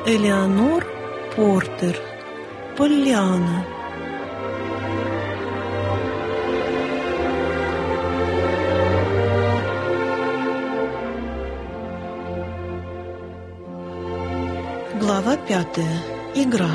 Элеонор Портер. Поллианна. Глава 5. Игра.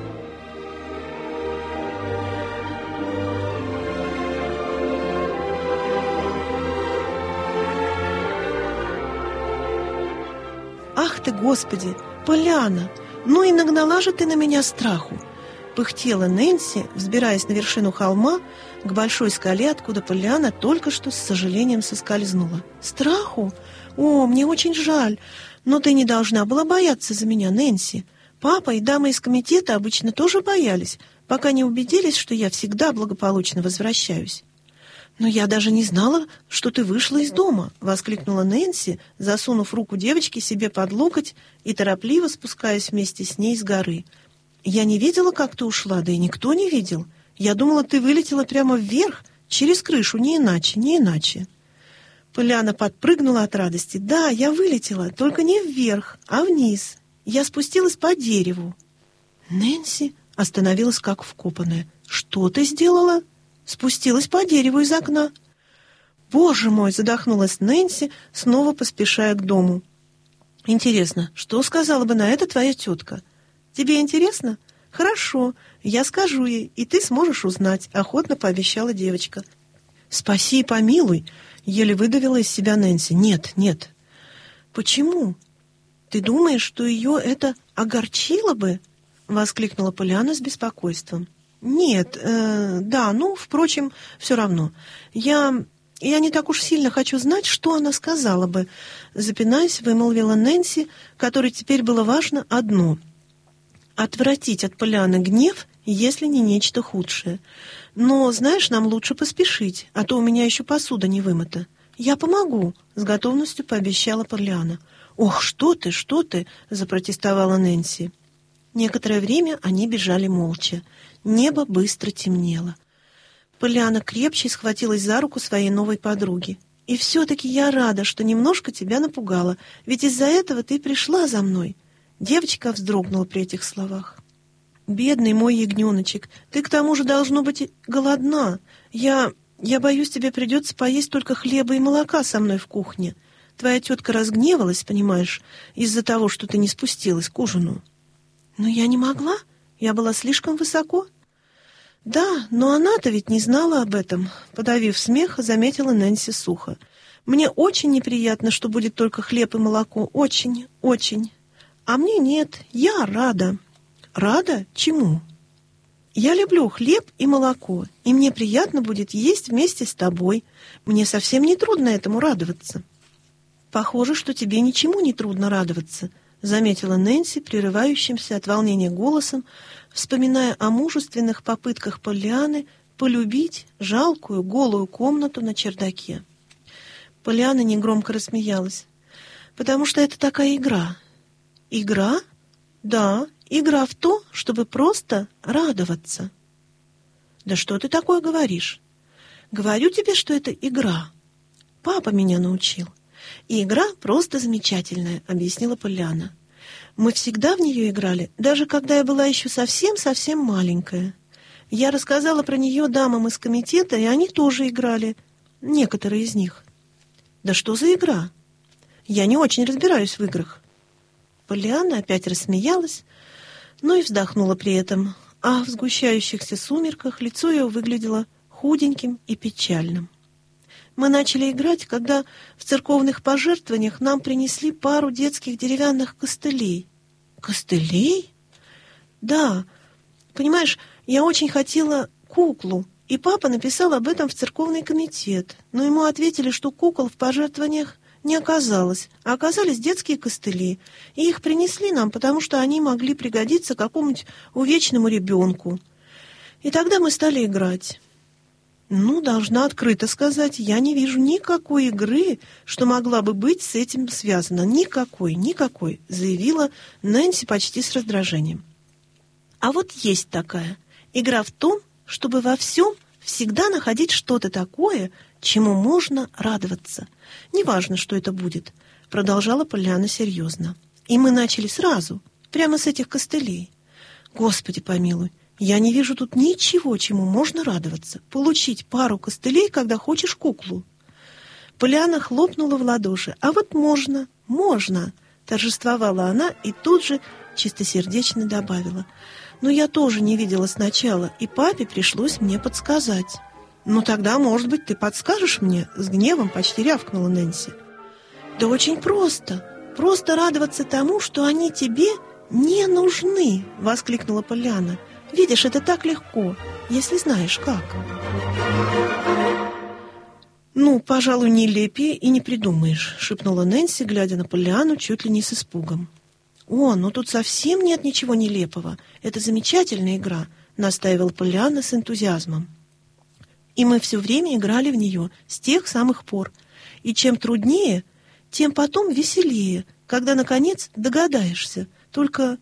«Ах ты, Господи! Поллианна! Ну и нагнала же ты на меня страху!» Пыхтела Нэнси, взбираясь на вершину холма к большой скале, откуда Поллианна только что с сожалением соскользнула. «Страху? О, мне очень жаль! Но ты не должна была бояться за меня, Нэнси. Папа и дамы из комитета обычно тоже боялись, пока не убедились, что я всегда благополучно возвращаюсь». «Но я даже не знала, что ты вышла из дома», — воскликнула Нэнси, засунув руку девочки себе под локоть и торопливо спускаясь вместе с ней с горы. «Я не видела, как ты ушла, да и никто не видел. Я думала, ты вылетела прямо вверх, через крышу, не иначе, не иначе». Поллианна подпрыгнула от радости. «Да, я вылетела, только не вверх, а вниз. Я спустилась по дереву». Нэнси остановилась как вкопанная. «Что ты сделала?» «Спустилась по дереву из окна». «Боже мой!» — задохнулась Нэнси, снова поспешая к дому. «Интересно, что сказала бы на это твоя тетка?» «Тебе интересно? Хорошо, я скажу ей, и ты сможешь узнать», — охотно пообещала девочка. «Спаси и помилуй!» — еле выдавила из себя Нэнси. «Нет, нет». «Почему? Ты думаешь, что ее это огорчило бы?» — воскликнула Поллианна с беспокойством. «Нет, впрочем, все равно. Я не так уж сильно хочу знать, что она сказала бы», — запинаясь, вымолвила Нэнси, которой теперь было важно одно — отвратить от Поллианны гнев, если не нечто худшее. «Но, знаешь, нам лучше поспешить, а то у меня еще посуда не вымыта». «Я помогу», — с готовностью пообещала Поллианна. «Ох, что ты!» — запротестовала Нэнси. Некоторое время они бежали молча. Небо быстро темнело. Поллианна крепче схватилась за руку своей новой подруги. «И все-таки я рада, что немножко тебя напугала, ведь из-за этого ты пришла за мной». Девочка вздрогнула при этих словах. «Бедный мой ягненочек, ты к тому же должно быть голодна. Я боюсь, тебе придется поесть только хлеба и молока со мной в кухне. Твоя тетка разгневалась, понимаешь, из-за того, что ты не спустилась к ужину». «Но я не могла, я была слишком высоко». «Да, но она-то ведь не знала об этом», — подавив смех, заметила Нэнси сухо. «Мне очень неприятно, что будет только хлеб и молоко. Очень, очень. А мне нет, я рада». «Рада? Чему?» «Я люблю хлеб и молоко, и мне приятно будет есть вместе с тобой. Мне совсем не трудно этому радоваться». «Похоже, что тебе ничему не трудно радоваться», — заметила Нэнси, прерывающимся от волнения голосом, вспоминая о мужественных попытках Поллианны полюбить жалкую голую комнату на чердаке. Поллианна негромко рассмеялась. «Потому что это такая игра». «Игра? Да, игра в то, чтобы просто радоваться». «Да что ты такое говоришь?» «Говорю тебе, что это игра. Папа меня научил. И игра просто замечательная», — объяснила Поллианна. «Мы всегда в нее играли, даже когда я была еще совсем-совсем маленькая. Я рассказала про нее дамам из комитета, и они тоже играли. Некоторые из них». «Да что за игра? Я не очень разбираюсь в играх». Поллианна опять рассмеялась, но и вздохнула при этом, а в сгущающихся сумерках лицо ее выглядело худеньким и печальным. «Мы начали играть, когда в церковных пожертвованиях нам принесли пару детских деревянных костылей». «Костылей?» «Да. Понимаешь, я очень хотела куклу, и папа написал об этом в церковный комитет, но ему ответили, что кукол в пожертвованиях не оказалось, а оказались детские костыли, и их принесли нам, потому что они могли пригодиться какому-нибудь увечному ребенку. И тогда мы стали играть». «Ну, должна открыто сказать, я не вижу никакой игры, что могла бы быть с этим связана. Никакой», — заявила Нэнси почти с раздражением. «А вот есть такая. Игра в том, чтобы во всем всегда находить что-то такое, чему можно радоваться. Неважно, что это будет», — продолжала Поллианна серьезно. «И мы начали сразу. прямо с этих костылей. Господи помилуй, я не вижу тут ничего, чему можно радоваться. Получить пару костылей, когда хочешь куклу. Полианна хлопнула в ладоши. «А вот можно, можно!» Торжествовала она и тут же чистосердечно добавила. «Но я тоже не видела сначала, и папе пришлось мне подсказать». «Ну тогда, может быть, ты подскажешь мне?» С гневом почти рявкнула Нэнси. «Да очень просто. Просто радоваться тому, что они тебе не нужны!» Воскликнула Полианна. «Видишь, это так легко, если знаешь как». «Ну, пожалуй, нелепее и не придумаешь», — шепнула Нэнси, глядя на Полианну чуть ли не с испугом. «О, ну тут совсем нет ничего нелепого. Это замечательная игра», — настаивала Полианна с энтузиазмом. «И мы все время играли в нее с тех самых пор. И чем труднее, тем потом веселее, когда, наконец, догадаешься. Только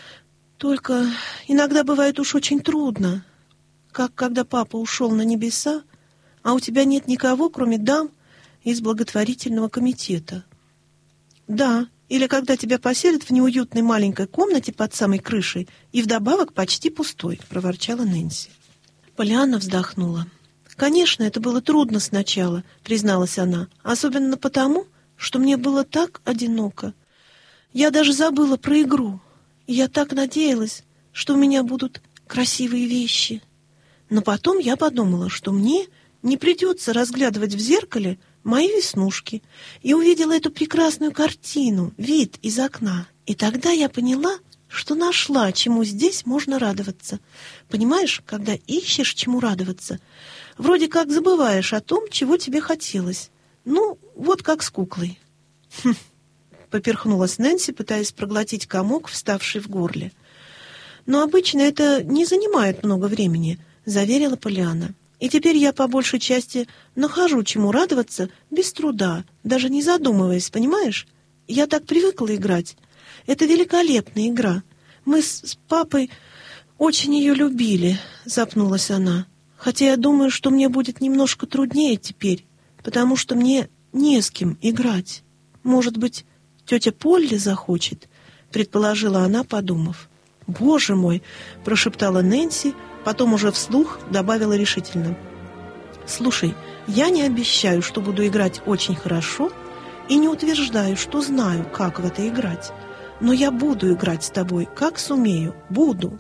иногда бывает уж очень трудно, как когда папа ушел на небеса, а у тебя нет никого, кроме дам из благотворительного комитета. Да, или когда тебя поселят в неуютной маленькой комнате под самой крышей и вдобавок почти пустой», — проворчала Нэнси. Полианна вздохнула. «Конечно, это было трудно сначала», — призналась она, «особенно потому, что мне было так одиноко. Я даже забыла про игру, и я так надеялась, что у меня будут красивые вещи. Но потом я подумала, что мне не придется разглядывать в зеркале мои веснушки, и увидела эту прекрасную картину, вид из окна. И тогда я поняла, что нашла, чему здесь можно радоваться. Понимаешь, когда ищешь, чему радоваться, вроде как забываешь о том, чего тебе хотелось. Ну, вот как с куклой». «Хм», — поперхнулась Нэнси, пытаясь проглотить комок, вставший в горле. «Но обычно это не занимает много времени», — заверила Полианна. «И теперь я по большей части нахожу, чему радоваться, без труда, даже не задумываясь, понимаешь? Я так привыкла играть. Это великолепная игра. Мы с папой очень ее любили», — запнулась она. «Хотя я думаю, что мне будет немножко труднее теперь, потому что мне не с кем играть. Может быть, тетя Полли захочет?» — предположила она, подумав. «Боже мой!» — прошептала Нэнси, потом уже вслух добавила решительно. «Слушай, я не обещаю, что буду играть очень хорошо, и не утверждаю, что знаю, как в это играть. Но я буду играть с тобой, как сумею. Буду.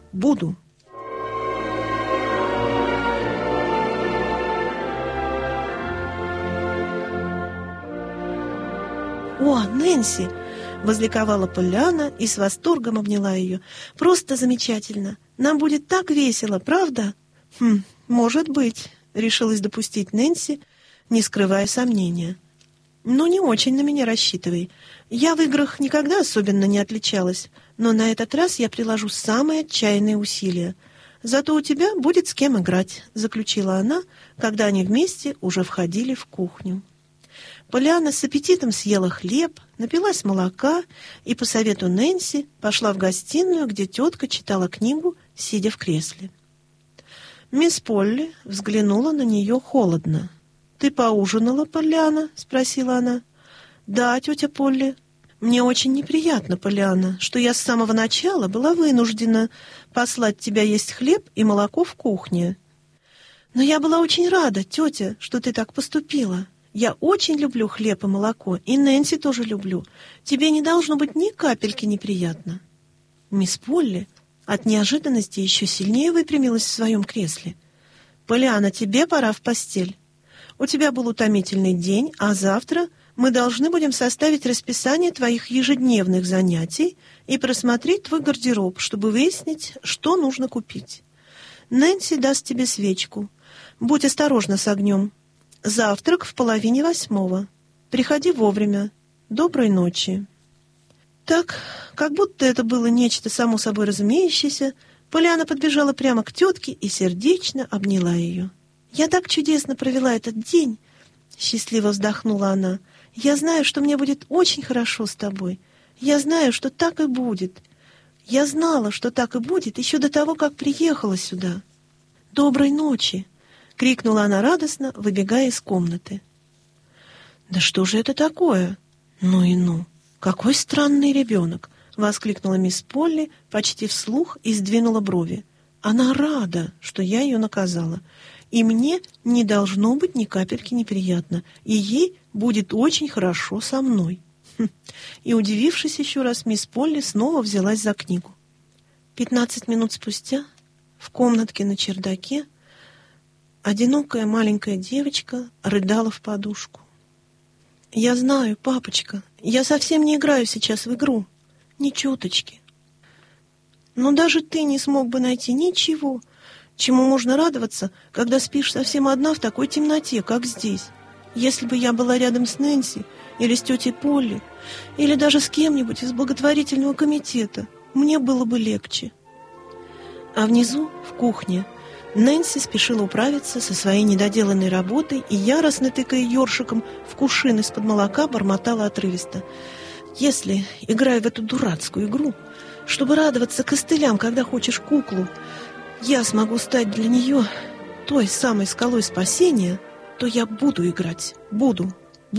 «О, Нэнси!» — возликовала Полианна и с восторгом обняла ее. «Просто замечательно! Нам будет так весело, правда?» «Может быть», — решилась допустить Нэнси, не скрывая сомнения. «Но не очень на меня рассчитывай. Я в играх никогда особенно не отличалась, но на этот раз я приложу самые отчаянные усилия. Зато у тебя будет с кем играть», — заключила она, когда они вместе уже входили в кухню. Полианна с аппетитом съела хлеб, напилась молока и, по совету Нэнси, пошла в гостиную, где тетка читала книгу, сидя в кресле. Мисс Полли взглянула на нее холодно. «Ты поужинала, Полианна?» — спросила она. «Да, тетя Полли. Мне очень неприятно, Полианна, что я с самого начала была вынуждена послать тебя есть хлеб и молоко в кухне. Но я была очень рада, тетя, что ты так поступила. Я очень люблю хлеб и молоко, и Нэнси тоже люблю. Тебе не должно быть ни капельки неприятно». Мисс Полли от неожиданности еще сильнее выпрямилась в своем кресле. «Полианна, тебе пора в постель. У тебя был утомительный день, а завтра мы должны будем составить расписание твоих ежедневных занятий и просмотреть твой гардероб, чтобы выяснить, что нужно купить. Нэнси даст тебе свечку. Будь осторожна с огнем. Завтрак в 7:30. Приходи вовремя. Доброй ночи». Так, как будто это было нечто само собой разумеющееся, Полианна подбежала прямо к тетке и сердечно обняла ее. «Я так чудесно провела этот день!» — счастливо вздохнула она. «Я знаю, что мне будет очень хорошо с тобой. Я знаю, что так и будет. Я знала, что так и будет еще до того, как приехала сюда. Доброй ночи!» — крикнула она радостно, выбегая из комнаты. «Да что же это такое? Ну и ну! Какой странный ребенок!» — воскликнула мисс Полли почти вслух и сдвинула брови. «Она рада, что я ее наказала. И мне не должно быть ни капельки неприятно, и ей будет очень хорошо со мной». И, удивившись еще раз, мисс Полли снова взялась за книгу. 15 минут спустя в комнатке на чердаке одинокая маленькая девочка рыдала в подушку. «Я знаю, папочка, я совсем не играю сейчас в игру, ни чуточки. Но даже ты не смог бы найти ничего, чему можно радоваться, когда спишь совсем одна в такой темноте, как здесь. Если бы я была рядом с Нэнси или с тетей Полли, или даже с кем-нибудь из благотворительного комитета, мне было бы легче». А внизу, в кухне, Нэнси спешила управиться со своей недоделанной работой и, яростно тыкая ёршиком в кувшин из-под молока, бормотала отрывисто: «Если, играя в эту дурацкую игру, чтобы радоваться костылям, когда хочешь куклу, я смогу стать для нее той самой скалой спасения, то я буду играть, буду».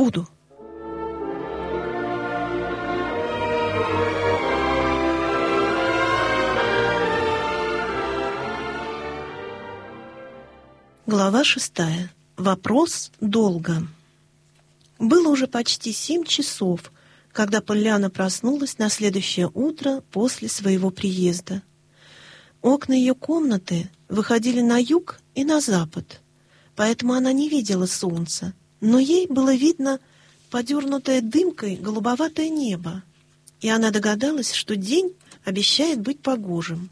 Глава 6. Вопрос долга. Было уже почти 7 часов, когда Поллианна проснулась на следующее утро после своего приезда. Окна ее комнаты выходили на юг и на запад, поэтому она не видела солнца, но ей было видно подернутое дымкой голубоватое небо, и она догадалась, что день обещает быть погожим.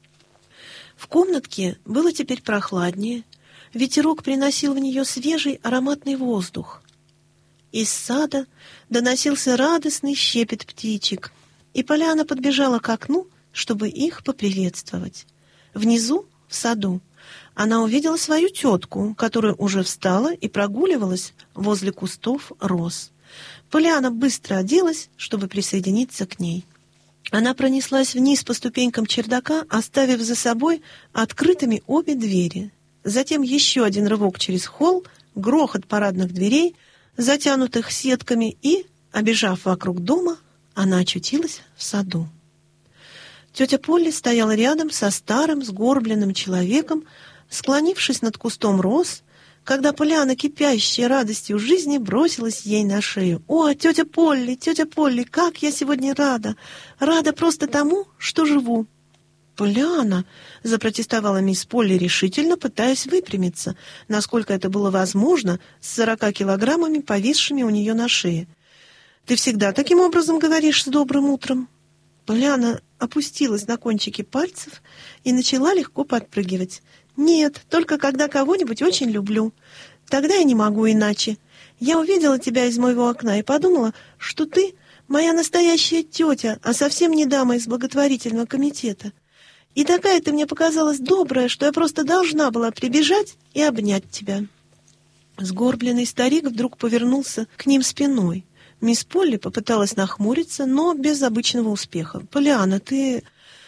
В комнатке было теперь прохладнее, ветерок приносил в нее свежий ароматный воздух. Из сада доносился радостный щепет птичек, и Поллианна подбежала к окну, чтобы их поприветствовать. Внизу, в саду, она увидела свою тетку, которая уже встала и прогуливалась возле кустов роз. Поллианна быстро оделась, чтобы присоединиться к ней. Она пронеслась вниз по ступенькам чердака, оставив за собой открытыми обе двери. Затем еще один рывок через холл, грохот парадных дверей, затянутых сетками, и, обежав вокруг дома, она очутилась в саду. Тетя Полли стояла рядом со старым сгорбленным человеком, склонившись над кустом роз, когда Поллианна, кипящая радостью жизни, бросилась ей на шею. «О, тетя Полли, как я сегодня рада! Рада просто тому, что живу!» «Поллианна!» — запротестовала мисс Полли решительно, пытаясь выпрямиться, насколько это было возможно, с 40 килограммами, повисшими у нее на шее. «Ты всегда таким образом говоришь с добрым утром?» Поллианна опустилась на кончики пальцев и начала легко подпрыгивать. «Нет, только когда кого-нибудь очень люблю. Тогда я не могу иначе. Я увидела тебя из моего окна и подумала, что ты моя настоящая тетя, а совсем не дама из благотворительного комитета. И такая ты мне показалась добрая, что я просто должна была прибежать и обнять тебя». Сгорбленный старик вдруг повернулся к ним спиной. Мисс Полли попыталась нахмуриться, но без обычного успеха. «Поллианна, ты...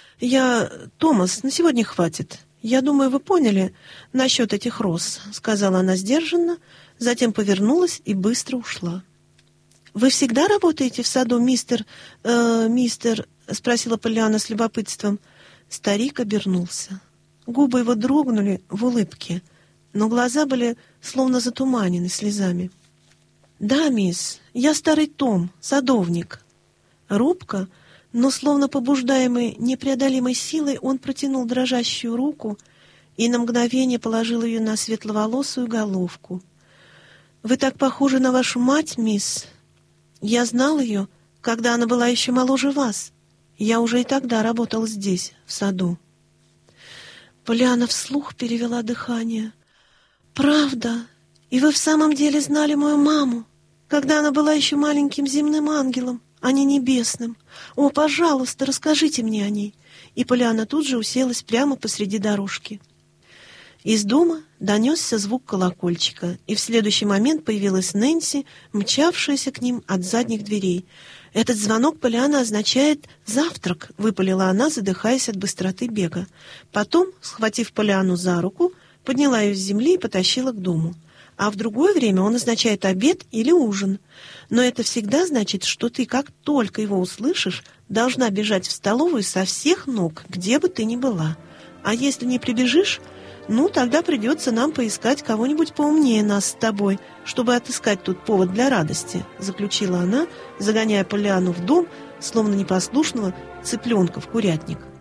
Томас, на сегодня хватит. Я думаю, вы поняли насчет этих роз», — сказала она сдержанно, затем повернулась и быстро ушла. «Вы всегда работаете в саду, мистер...» — спросила Поллианна с любопытством. Старик обернулся. Губы его дрогнули в улыбке, но глаза были словно затуманены слезами. «Да, мисс, я старый Том, садовник». Робко, но словно побуждаемый непреодолимой силой, он протянул дрожащую руку и на мгновение положил ее на светловолосую головку. «Вы так похожи на вашу мать, мисс. Я знал ее, когда она была еще моложе вас. Я уже и тогда работал здесь, в саду». Поллианна вслух перевела дыхание. «Правда? И вы в самом деле знали мою маму, когда она была еще маленьким земным ангелом, а не небесным? О, пожалуйста, расскажите мне о ней». И Поллианна тут же уселась прямо посреди дорожки. Из дома донесся звук колокольчика, и в следующий момент появилась Нэнси, мчавшаяся к ним от задних дверей. «Этот звонок, Поллианна, означает завтрак», — выпалила она, задыхаясь от быстроты бега. Потом, схватив Поллианну за руку, подняла ее с земли и потащила к дому. «А в другое время он означает обед или ужин. Но это всегда значит, что ты, как только его услышишь, должна бежать в столовую со всех ног, где бы ты ни была. А если не прибежишь, ну, тогда придется нам поискать кого-нибудь поумнее нас с тобой, чтобы отыскать тут повод для радости», — заключила она, загоняя Поллианну в дом, словно непослушного цыпленка в курятник.